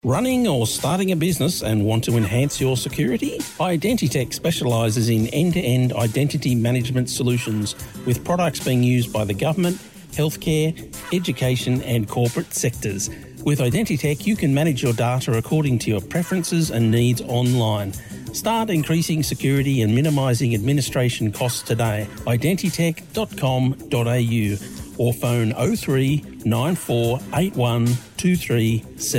Running or starting a business and want to enhance your security? Identitech specialises in end-to-end identity management solutions with products being used by the government, healthcare, education and corporate sectors. With Identitech, you can manage your data according to your preferences and needs online. Start increasing security and minimising administration costs today. Identitech.com.au or phone 03 9481 237